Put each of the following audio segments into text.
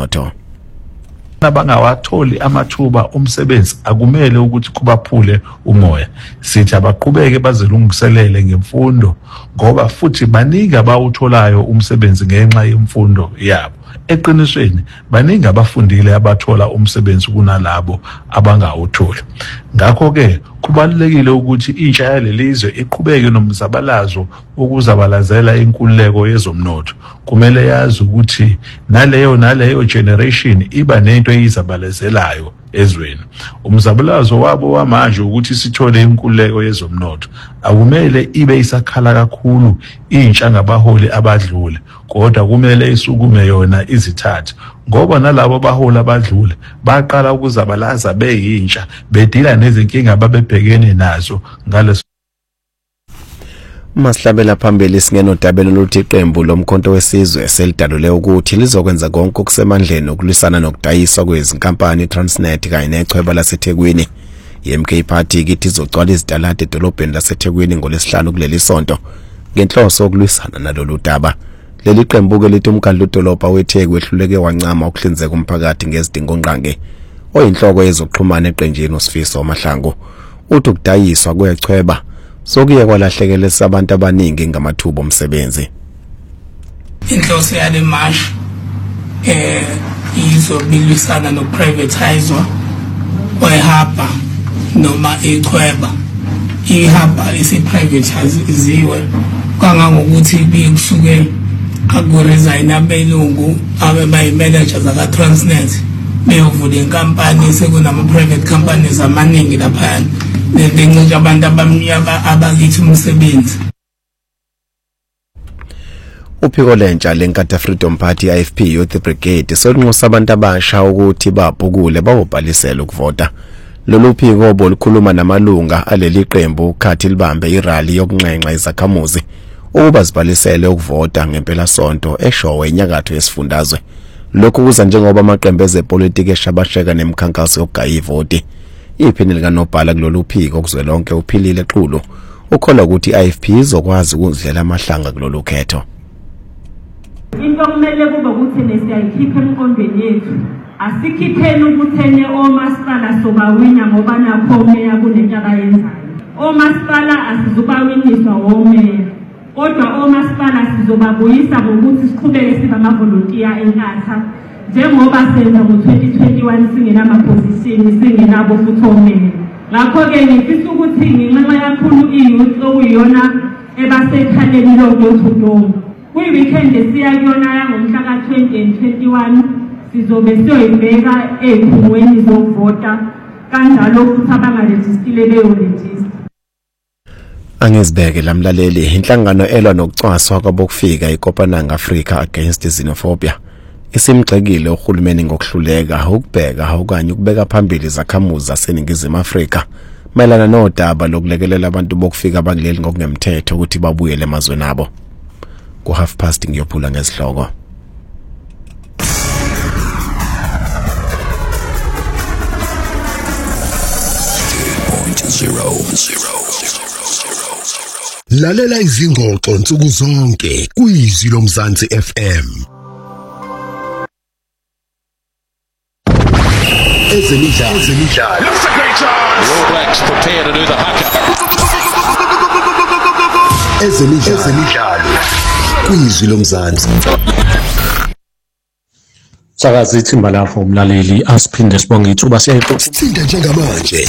lezomnotho. Abangawatholi amathuba omsebenzi akumele ukuthi kubaphule umoya. Sithi abaqhubeke bazilungiselele ngemfundo ngoba futhi baningi abawutholayo umsebenzi ngenxa yemfundo yabo. Eqinisweni baningi abafundile abathola umsebenzi kunalabo abangawutholi. Ngakho ke kubalulekile ukuthi intsha yalelizwe iqhubeke nomzabalazo ukuzabalazela inkululeko yezomnotho. Kumele yazi ukuthi naleyo generation iba nento eyizabalazelayo ezweni. Umzabalazo wabo wamanje ukuthi sithole inkululeko yezomnotho akumele ibe isakhala kakhulu intsha ngabaholi abadlule, kodwa kumele isukume yona izithathe ngoba nalabo baholi abadlule baqala ukuzabalaza beyintsha bedila nezinkinga ababebhekene nazo ngaleso. Masihlabela phambili singenodabelo lokuthi iqembu lomkhonto wesizwe selidalule ukuthi lizokwenza konke okusemandleni ukulwisana nokudayiswa kwezinkampani Transnet kanye nechweba laseThekwini. iMK Party ithi izogcwala izitalade edolobheni laseThekwini ngolesihlanu kuleli sonto ngenhloso yokulwisana nalolu daba. Leli qembu ke lithi umkhandlu udolobha weThekwini wehluleke wancama ukuhlinzeka umphakathi ngezidingo ngqange. Oyinhloko yezokuxhumana eqenjini uSifiso Mahlangu uthi ukudayiswa kwechweba sokuye kwalahlekelisa abantu abaningi ngamathuba omsebenzi. Inhloso yale march izobilisana noprivatizwa kwehaba noma ichweba. Ihaba isiprivatiziwe kangangokuthi bikusuke akuresign abelungu abayi-managers aka-Transnet beyovula inkampani sekunama private companies amaningi lapha nencinci abantu abamnyama abakithi umsebenzi. Uphiko lentsha leNkatha Freedom Party IFP Youth Brigade solunxusa abantu abasha ukuthi babhukule bawobhalisela ukuvota. Lolu phiko olukhuluma namalunga aleli qembu khathi libambe irally yokunxenxa izakhamuzi ukuba zibhalisele ukuvota ngempela sonto eShowe enyakatho yesifundazwe. Lokhu kuza njengoba amaqembu ezepolitiki eshabasheka nemikhankaso yokugaya ivoti. Iphini likaNobhala kulolu phiko kuzwelonke uphilile Xulu ukholwa ukuthi iIFP izokwazi ukudlela amahlanga kulolu khetho. Into kumele kube ukuthi nesiyayikhipha emqondweni yethu asikhipheni ukuthene omasipala sobawina ngoba nakho meya kunentaba yenzayo. Omasipala asizubawiniswa womeya kodwa omasipala sizobabuyisa ngokuthi siqhubeke sibe amavolontiya eNkatha njengoba senza ngo-2021 singenamaphosishini singenabo futhi omeya. Ngakho-ke ngifisa ukuthi ngenxa kakhulu iyouth okuyiyona ebasekhaleni lokuthudonga kwi-weekend esiya kuyona yangomhla ka-20 and 21 sizobe siyoyibheka ey'khungweni zokuvota kanjalo futhi abangarejistile beyorejista. Angizibeke lamlaleli inhlangano elwa nokucwaswa kwabokufika iKopananga Africa Against Xenophobia isimgxekile uhulumeni ngokuhluleka ukubheka okanye ukubeka phambili izakhamuzi zaseNingizimu Afrika mayelana nodaba lokulekelela abantu bokufika abakuleli ngokungemthetho ukuthi babuyele emazweni abo. Ku 1:30 ngiyophula ngesihloko. Lalela izingxoxo nsuku zonke kuyizwi loMzansi FM. Ezemidlalo. That's a great chance. The All Blacks prepare to do the haka. Ezemidlalo. Kuyizwi loMzansi. Sakazi ithimba lapho umlaleli asiphinde sibonge ithuba siyayixoxa. Sithinta njengamanje.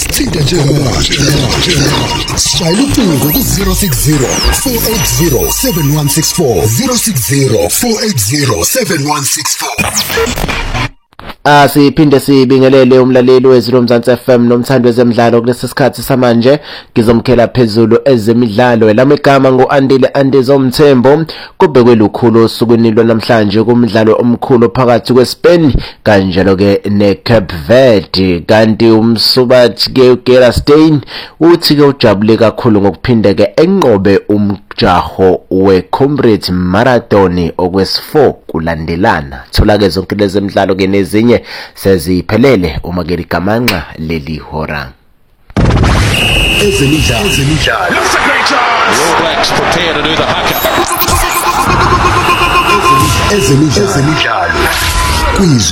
Shayela ucingo ku-060 480 7164 060 480 7164. Siphinde sibingelele umlaleli wezwi loMzansi FM nomthandi wezemidlalo kulesi sikhathi samanje ngizomkhela phezulu ezemidlalo elamegama ngoAndile Andizomthembo kubekwe lukhulu osukwini lwanamhlanje kumdlalo omkhulu phakathi kweSpain kanjalo ke neCape Verde kanti umsubathi ke uGerstein uthi ke ujabule kakhulu ngokuphinda ke enqobe umjaho weComrades Marathon okwesi4 kulandelana. Thola ke zonke lezi zemidlalo ke nezinye seziphelele uma ke ligamanxa leli hora. Ezemidlalo. That's a great chance. The All Blacks prepare to do the haka. Ezemidlalo. Kuyizwi